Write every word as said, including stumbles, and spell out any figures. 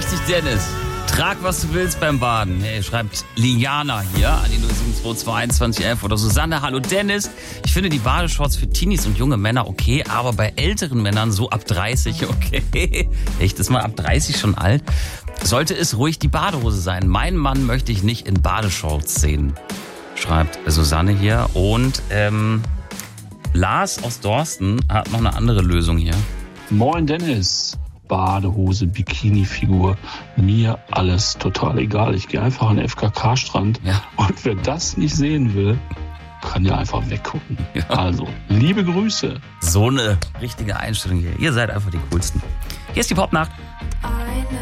richtig, Dennis. Trag, was du willst beim Baden. Hey, schreibt Liana hier an die null sieben zwei zwei einundzwanzig elf. Oder Susanne, hallo Dennis. Ich finde die Badeshorts für Teenies und junge Männer okay, aber bei älteren Männern so ab dreißig okay. Echt, ist mal ab dreißig schon alt? Sollte es ruhig die Badehose sein. Meinen Mann möchte ich nicht in Badeshorts sehen, schreibt Susanne hier. Und ähm, Lars aus Dorsten hat noch eine andere Lösung hier. Moin Dennis. Badehose, Bikini-Figur, mir alles total egal. Ich gehe einfach an den F K K-Strand ja. Und wer das nicht sehen will, kann ja einfach weggucken. Ja. Also, liebe Grüße. So eine richtige Einstellung hier. Ihr seid einfach die Coolsten. Hier ist die Popnacht.